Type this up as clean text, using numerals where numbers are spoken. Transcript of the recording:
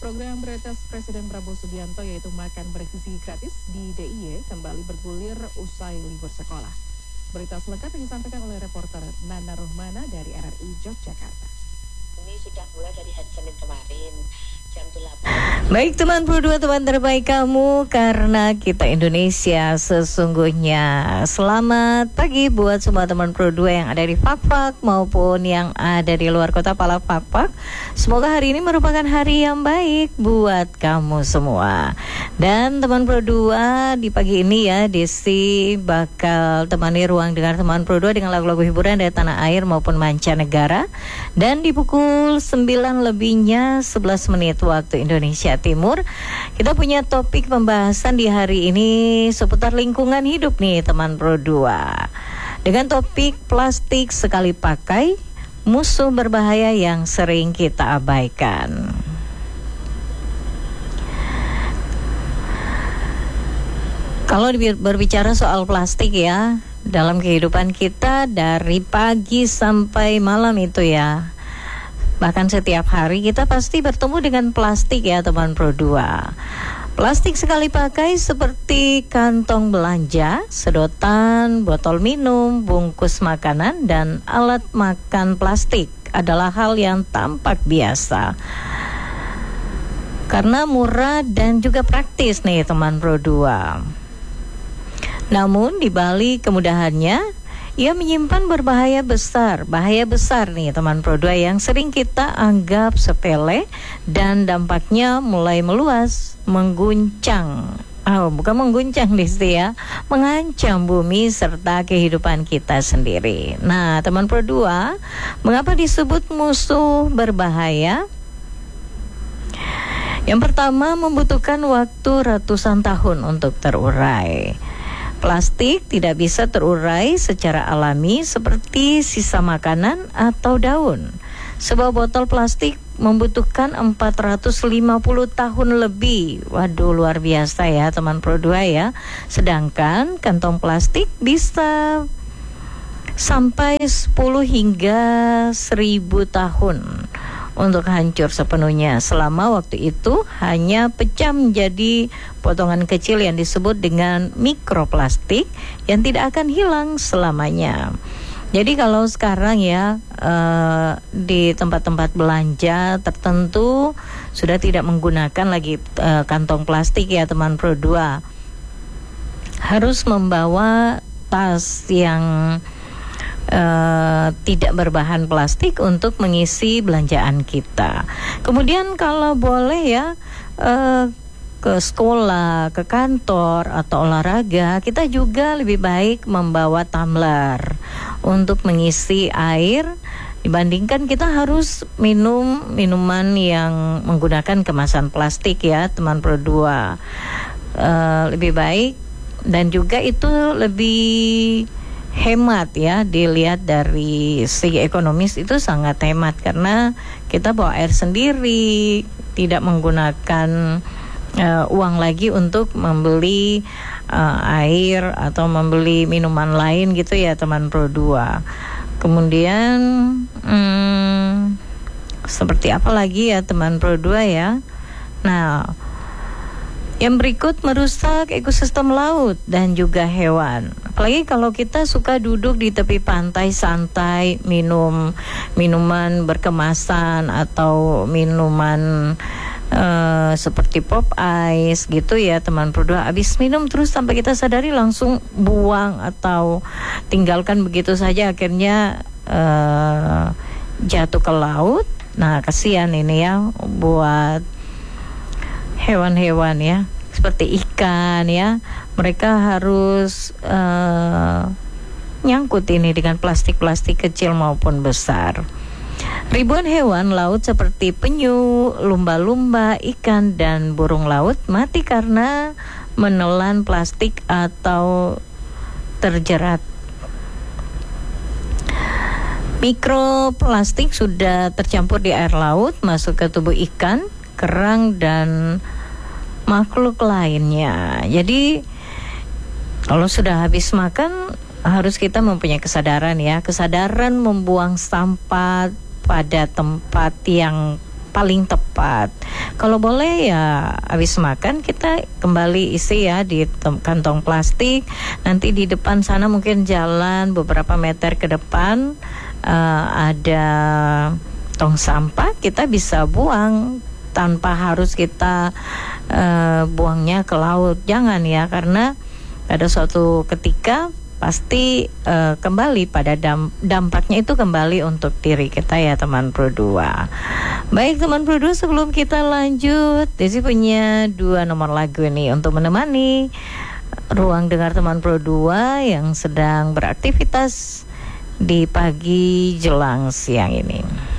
Program prioritas Presiden Prabowo Subianto yaitu makan bergizi gratis di DIY kembali bergulir usai libur sekolah. Berita selengkapnya disampaikan oleh reporter Nana Rohmana dari RRI Yogyakarta. Ini sudah mulai dari hari Senin kemarin jam 8. Baik teman Pro 2, teman terbaik kamu, karena kita Indonesia sesungguhnya. Selamat pagi buat semua teman Pro 2 yang ada di Fakfak maupun yang ada di luar kota Pala Fakfak. Semoga hari ini merupakan hari yang baik buat kamu semua. Dan teman Pro 2, di pagi ini ya Desi bakal temani ruang dengar teman Pro 2 dengan lagu-lagu hiburan dari tanah air maupun mancanegara. Dan di pukul 9 lebihnya 11 menit waktu Indonesia Timur, kita punya topik pembahasan di hari ini seputar lingkungan hidup nih teman Pro 2. Dengan topik plastik sekali pakai, musuh berbahaya yang sering kita abaikan. Kalau berbicara soal plastik ya, dalam kehidupan kita dari pagi sampai malam itu ya, bahkan setiap hari kita pasti bertemu dengan plastik ya teman Pro 2. Plastik sekali pakai seperti kantong belanja, sedotan, botol minum, bungkus makanan, dan alat makan plastik adalah hal yang tampak biasa karena murah dan juga praktis nih teman Pro 2. Namun di balik kemudahannya, ia menyimpan bahaya besar nih teman Pro 2 yang sering kita anggap sepele dan dampaknya mulai meluas, mengguncang. Bukan mengguncang Desi ya, mengancam bumi serta kehidupan kita sendiri. Nah, teman Pro 2, mengapa disebut musuh berbahaya? Yang pertama, membutuhkan waktu ratusan tahun untuk terurai. Plastik tidak bisa terurai secara alami seperti sisa makanan atau daun. Sebuah botol plastik membutuhkan 450 tahun lebih. Waduh, luar biasa ya teman Pro 2 ya. Sedangkan kantong plastik bisa sampai 10 hingga 1000 tahun untuk hancur sepenuhnya. Selama waktu itu hanya pecah menjadi potongan kecil yang disebut dengan mikroplastik yang tidak akan hilang selamanya. Jadi kalau sekarang ya di tempat-tempat belanja tertentu sudah tidak menggunakan lagi kantong plastik ya teman Pro 2. Harus membawa tas yang tidak berbahan plastik untuk mengisi belanjaan kita. Kemudian kalau boleh ya ke sekolah, ke kantor atau olahraga, kita juga lebih baik membawa tumbler untuk mengisi air dibandingkan kita harus minum minuman yang menggunakan kemasan plastik ya teman Pro 2. Lebih baik dan juga itu lebih hemat ya, dilihat dari segi ekonomis itu sangat hemat karena kita bawa air sendiri, tidak menggunakan uang lagi untuk membeli air atau membeli minuman lain gitu ya teman Pro 2. Kemudian seperti apa lagi ya teman Pro 2 ya. Nah, yang berikut merusak ekosistem laut dan juga hewan. Apalagi kalau kita suka duduk di tepi pantai santai, minum minuman berkemasan atau minuman seperti pop ice gitu ya teman Pro 2. Habis minum terus sampai kita sadari langsung buang atau tinggalkan begitu saja, akhirnya jatuh ke laut. Nah, kasihan ini ya buat hewan-hewan ya, seperti ikan ya, mereka harus nyangkut ini dengan plastik-plastik kecil maupun besar. Ribuan hewan laut seperti penyu, lumba-lumba, ikan, dan burung laut mati karena menelan plastik atau terjerat. Mikroplastik sudah tercampur di air laut, masuk ke tubuh ikan, kerang, dan makhluk lainnya. Jadi kalau sudah habis makan harus kita mempunyai kesadaran ya, kesadaran membuang sampah pada tempat yang paling tepat. Kalau boleh ya habis makan kita kembali isi ya di kantong plastik. Nanti di depan sana mungkin jalan beberapa meter ke depan ada tong sampah, kita bisa buang tanpa harus kita buangnya ke laut. Jangan ya, karena pada suatu ketika pasti kembali pada dampaknya itu kembali untuk diri kita ya teman Pro 2. Baik teman Pro 2, sebelum kita lanjut, Desi punya 2 nomor lagu nih untuk menemani ruang dengar teman Pro 2 yang sedang beraktivitas di pagi jelang siang ini.